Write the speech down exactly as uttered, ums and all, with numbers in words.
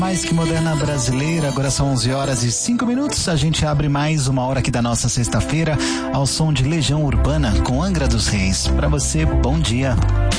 Mais que moderna brasileira, agora são onze horas e cinco minutos. A gente abre mais uma hora aqui da nossa sexta-feira ao som de Legião Urbana com Angra dos Reis. Para você, bom dia.